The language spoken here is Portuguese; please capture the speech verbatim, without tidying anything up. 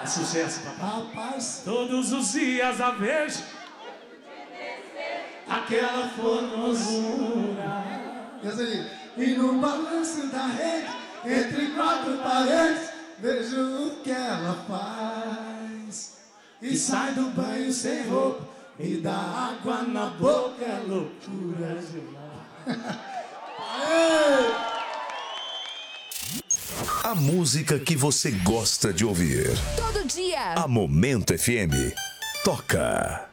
É sucesso, papai. Rapaz, Todos os dias a vejo aquela formosura. pensa aí. E no balanço da rede, entre quatro paredes, vejo o que ela faz. E sai do banho sem roupa, e dá água na boca, é loucura demais. A música que você gosta de ouvir. Todo dia. A Momento F M. Toca.